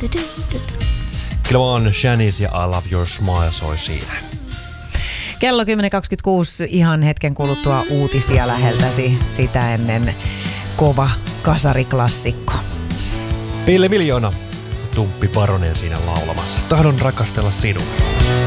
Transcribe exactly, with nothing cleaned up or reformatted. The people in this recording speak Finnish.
Kyllä vaan Shanice ja I Love Your Smile soi siinä. Kello kymmenen kaksikymmentäkuusi, ihan hetken kuluttua uutisia läheltäsi, sitä ennen kova kasariklassikko. Ville Miljoona, Tumppi Paronen siinä laulamassa. Tahdon rakastella sinua.